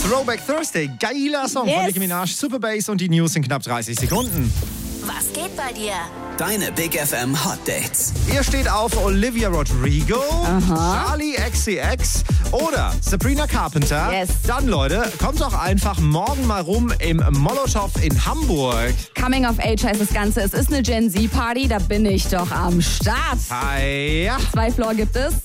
Throwback Thursday, geiler Song von Nicki Minaj, Super Bass und die News in knapp 30 Sekunden. Was geht bei dir? Deine Big FM Hot Dates. Ihr steht auf Olivia Rodrigo, Charlie XCX oder Sabrina Carpenter. Yes. Dann, Leute, kommt doch einfach morgen mal rum im Molotow in Hamburg. Coming of Age heißt das Ganze. Es ist eine Gen Z-Party, da bin ich doch am Start. Hi, ja. 2 Floors gibt es.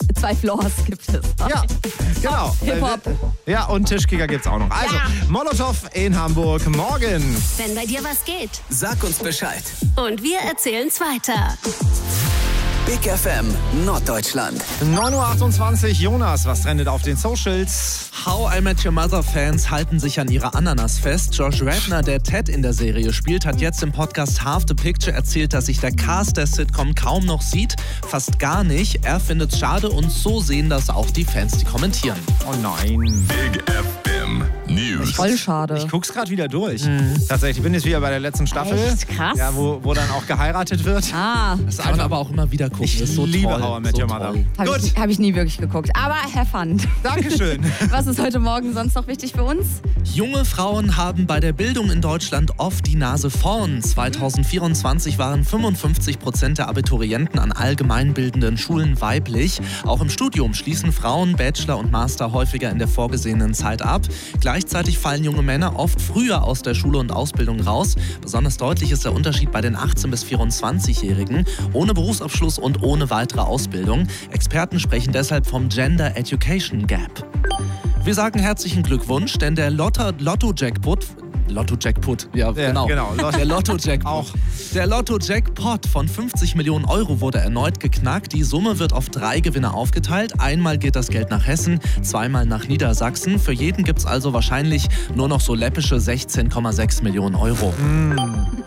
Ja, genau. Hip-Hop. Ja, und Tischkicker gibt's auch noch. Also, Molotow in Hamburg morgen. Wenn bei dir was geht. Sag uns Bescheid. Und wir erzählen's weiter. Big FM Norddeutschland. 9.28 Uhr, Jonas, was trendet auf den Socials? How I Met Your Mother Fans halten sich an ihrer Ananas fest. Josh Radnor, der Ted in der Serie spielt, hat jetzt im Podcast Half the Picture erzählt, dass sich der Cast der Sitcom kaum noch sieht. Fast gar nicht. Er findet es schade und so sehen das auch die Fans, die kommentieren. Oh nein. Big FM News. Voll schade. Ich guck's gerade wieder durch. Tatsächlich, ich bin jetzt wieder bei der letzten Staffel. Echt? Krass. Ja, wo dann auch geheiratet wird. Das kann man aber auch immer wieder gucken. Ich Das ist so liebe toll, How I Met so Your Mother. toll. Habe ich nie wirklich geguckt. Aber have fun. Dankeschön. Was ist heute Morgen sonst noch wichtig für uns? Junge Frauen haben bei der Bildung in Deutschland oft die Nase vorn. 2024 waren 55% der Abiturienten an allgemeinbildenden Schulen weiblich. Auch im Studium schließen Frauen Bachelor und Master häufiger in der vorgesehenen Zeit ab. Gleichzeitig fallen junge Männer oft früher aus der Schule und Ausbildung raus. Besonders deutlich ist der Unterschied bei den 18- bis 24-Jährigen. Ohne Berufsabschluss und ohne weitere Ausbildung. Experten sprechen deshalb vom Gender Education Gap. Wir sagen herzlichen Glückwunsch, denn der Lotto-Jackpot, ja, genau. Der Lotto-Jackpot. Auch. Der Lotto-Jackpot von 50 Millionen Euro wurde erneut geknackt. Die Summe wird auf 3 Gewinner aufgeteilt. Einmal geht das Geld nach Hessen, zweimal nach Niedersachsen. Für jeden gibt es also wahrscheinlich nur noch so läppische 16,6 Millionen Euro.